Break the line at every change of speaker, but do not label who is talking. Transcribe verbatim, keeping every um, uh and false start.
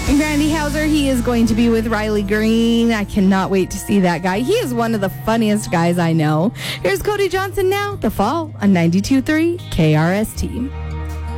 Randy Hauser, he is going to be with Riley Green. I cannot wait to see that guy. He is one of the funniest guys I know. Here's Cody Johnson now, The Fall on ninety-two point three K R S T.